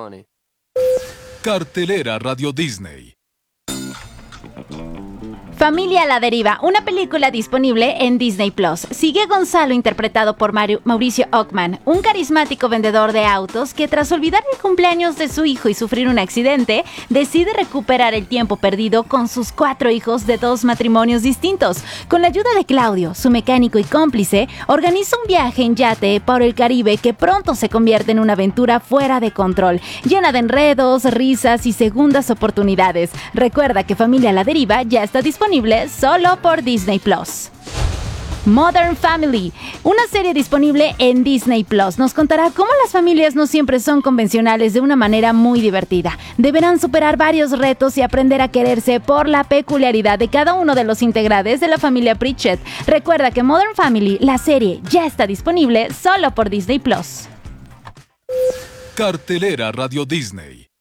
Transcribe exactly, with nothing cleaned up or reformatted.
funny. Cartelera Radio Disney. Familia a la deriva, una película disponible en Disney Plus. Sigue Gonzalo, interpretado por Mario- Mauricio Ockman, un carismático vendedor de autos que, tras olvidar el cumpleaños de su hijo y sufrir un accidente, decide recuperar el tiempo perdido con sus cuatro hijos de dos matrimonios distintos. Con la ayuda de Claudio, su mecánico y cómplice, organiza un viaje en yate por el Caribe que pronto se convierte en una aventura fuera de control, llena de enredos, risas y segundas oportunidades. Recuerda que Familia a la deriva ya está disponible solo por Disney Plus. Modern Family, una serie disponible en Disney Plus, nos contará cómo las familias no siempre son convencionales de una manera muy divertida. Deberán superar varios retos y aprender a quererse por la peculiaridad de cada uno de los integrantes de la familia Pritchett. Recuerda que Modern Family, la serie, ya está disponible solo por Disney Plus. Cartelera Radio Disney.